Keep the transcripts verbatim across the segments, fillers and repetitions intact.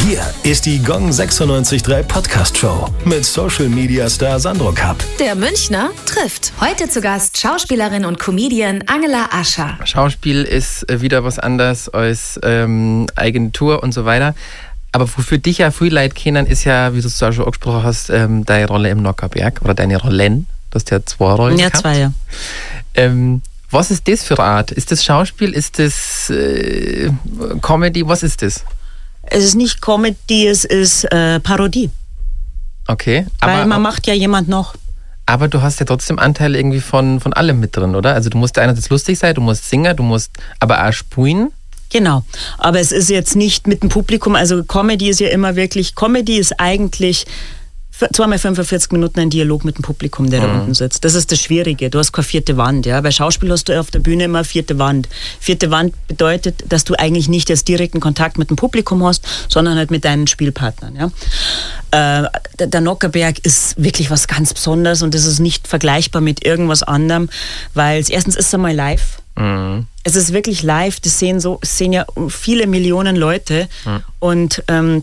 Hier ist die Gong sechsundneunzig Komma drei Podcast-Show mit Social-Media-Star Sandro Kapp. Der Münchner trifft. Heute zu Gast Schauspielerin und Comedian Angela Ascher. Schauspiel ist wieder was anderes als ähm, Agentur und so weiter. Aber wofür dich ja viel Leid kennen, ist ja, wie du es schon angesprochen hast, ähm, deine Rolle im Nockherberg oder deine Rollen. Du hast ja zwei Rollen Ja, gehabt. zwei, ja. Ähm, was ist das für eine Art? Ist das Schauspiel? Ist das äh, Comedy? Was ist das? Es ist nicht Comedy, es ist äh, Parodie. Okay. Weil Aber, man macht ja jemand noch. aber du hast ja trotzdem Anteile irgendwie von, von allem mit drin, oder? Also du musst einerseits lustig sein, du musst singen, du musst aber auch spielen. Genau. Aber es ist jetzt nicht mit dem Publikum, also Comedy ist ja immer wirklich, Comedy ist eigentlich zweimal fünfundvierzig Minuten ein Dialog mit dem Publikum, der mhm. da unten sitzt. Das ist das Schwierige. Du hast keine vierte Wand. Ja? Bei Schauspiel hast du auf der Bühne immer eine vierte Wand. Vierte Wand bedeutet, dass du eigentlich nicht jetzt direkten Kontakt mit dem Publikum hast, sondern halt mit deinen Spielpartnern. Ja? Äh, der, der Nockherberg ist wirklich was ganz Besonderes und das ist nicht vergleichbar mit irgendwas anderem, weil es erstens ist es einmal live. Mhm. Es ist wirklich live. Das sehen, so, das sehen ja viele Millionen Leute mhm. und ähm,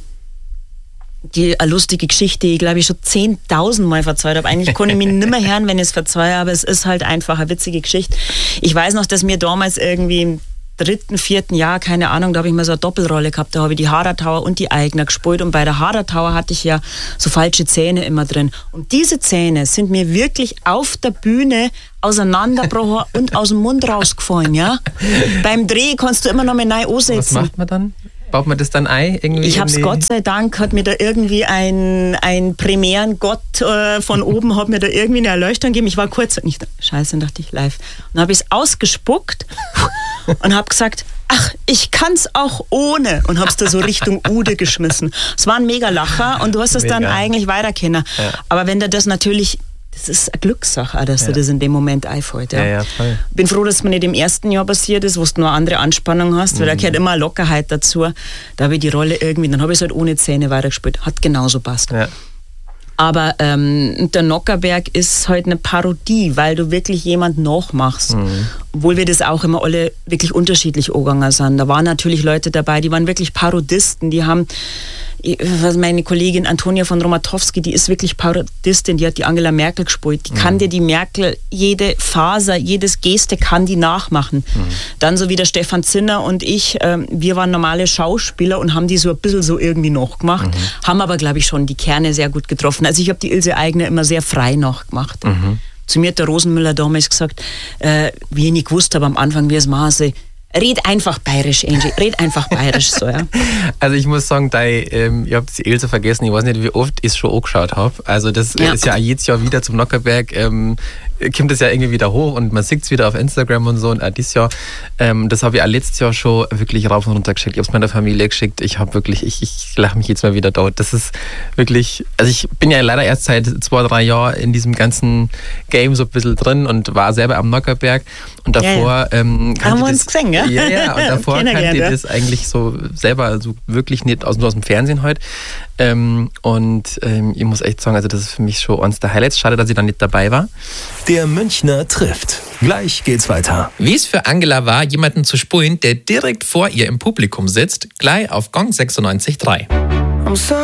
die eine lustige Geschichte, die ich glaube ich schon zehntausend Mal verzeiht habe. Eigentlich konnte ich mich nicht mehr hören, wenn ich es verzeihe, aber es ist halt einfach eine witzige Geschichte. Ich weiß noch, dass mir damals irgendwie im dritten, vierten Jahr, keine Ahnung, da habe ich mal so eine Doppelrolle gehabt, da habe ich die Hadertauer und die Eigner gespielt und bei der Hadertauer hatte ich ja so falsche Zähne immer drin. Und diese Zähne sind mir wirklich auf der Bühne auseinandergebrochen und aus dem Mund rausgefallen, ja. Beim Dreh kannst du immer noch mal neu ansetzen. Was macht man dann? Baut man das dann ein? Irgendwie ich habe es Gott sei Dank, hat mir da irgendwie ein, ein Primären-Gott äh, von oben, hat mir da irgendwie eine Erleuchtung gegeben. Ich war kurz und nicht, scheiße, dachte ich live. Und dann habe ich es ausgespuckt und habe gesagt, ach, ich kann's auch ohne. Und hab's da so Richtung Ude geschmissen. Es war ein mega Lacher und du hast es Mega. dann eigentlich weiterkennen. Ja. Aber wenn dir das natürlich, das ist eine Glückssache, dass ja. dir das in dem Moment einfällt. Ja. Ja, ja, voll. Bin froh, dass es mir nicht im ersten Jahr passiert ist, wo du nur eine andere Anspannung hast, weil da gehört immer eine Lockerheit dazu. Da habe ich die Rolle irgendwie, dann habe ich es halt ohne Zähne weitergespielt. Hat genauso passt. Ja. Aber ähm, der Nockherberg ist halt eine Parodie, weil du wirklich jemand nachmachst. Mhm. Obwohl wir das auch immer alle wirklich unterschiedlich angegangen sind. Da waren natürlich Leute dabei, die waren wirklich Parodisten. Die haben, meine Kollegin Antonia von Romatowski, die ist wirklich Parodistin, die hat die Angela Merkel gespielt. Die mhm. kann dir die Merkel, jede Faser, jedes Geste kann die nachmachen. Mhm. Dann so wie der Stefan Zinner und ich, ähm, wir waren normale Schauspieler und haben die so ein bisschen so irgendwie nachgemacht. Mhm. Haben aber, glaube ich, schon die Kerne sehr gut getroffen. Also ich habe die Ilse Aigner immer sehr frei nachgemacht. Mhm. Zu mir hat der Rosenmüller damals gesagt, äh, wie ich nicht gewusst habe am Anfang, wie es maße, red einfach bayerisch, Angie, red einfach bayerisch so, ja. Also ich muss sagen, da, ähm, ich habe die Ilse vergessen, ich weiß nicht, wie oft ich es schon angeschaut habe. Also das ja. ist ja jedes Jahr wieder zum Nockherberg, ähm, kommt es ja irgendwie wieder hoch und man sieht es wieder auf Instagram und so. Und auch dieses Jahr, ähm, das habe ich auch letztes Jahr schon wirklich rauf und runter geschickt. Ich habe es meiner Familie geschickt. Ich habe wirklich, ich, ich lache mich jetzt mal wieder dort. Das ist wirklich, also ich bin ja leider erst seit zwei, drei Jahren in diesem ganzen Game so ein bisschen drin und war selber am Nockherberg. Und davor ja, ja. Ähm, haben wir uns gesehen, ja? Ja, ja, und davor kannte ich das eigentlich so selber so wirklich nicht aus, nur aus dem Fernsehen heute. Ähm, und ähm, ich muss echt sagen, also das ist für mich schon eines der Highlights. Schade, dass ich da nicht dabei war. Der Münchner trifft. Gleich geht's weiter. Wie es für Angela war, jemanden zu spielen, der direkt vor ihr im Publikum sitzt, gleich auf Gong sechsundneunzig Komma drei.